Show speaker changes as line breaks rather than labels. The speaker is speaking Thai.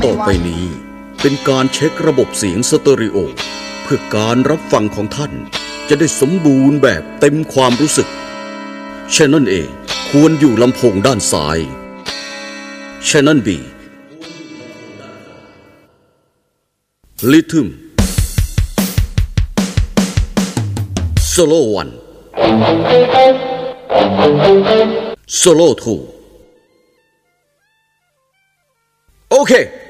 ต่อไปนี้เป็นการเช็คระบบเสียงสเตอริโอเพื่อการรับฟังของท่านจะได้สมบูรณ์แบบเต็มความรู้สึก Channel A ควรอยู่ลำโพงด้านซ้าย Channel B Rhythm Solo 1 Solo 2 โอเค